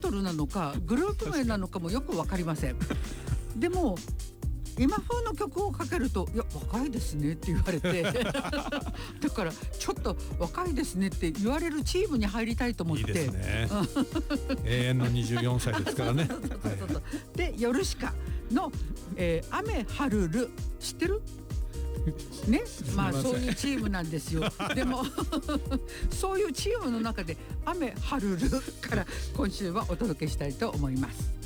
トルなのかグループ名なのかもよく分かりません。でも今風の曲をかけるといや若いですねって言われてだからちょっと若いですねって言われるチームに入りたいと思って。 いいですね永遠の24歳ですからねでヨルシカの、雨はるる知ってるね、まあそういうチームなんですよ。でもそういうチームの中で雨はるるから今週はお届けしたいと思います。